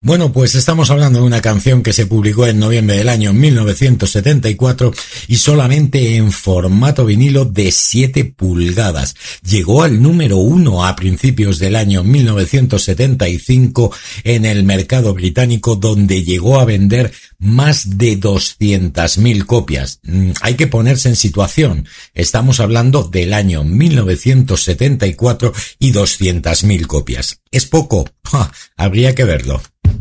Bueno, pues estamos hablando de una canción que se publicó en noviembre del año 1974 y solamente en formato vinilo de 7 pulgadas. Llegó al número 1 a principios del año 1975 en el mercado británico, donde llegó a vender más de 200.000 copias. Hay que ponerse en situación. Estamos hablando del año 1974 y 200.000 copias. ¿Es poco? Habría que verlo.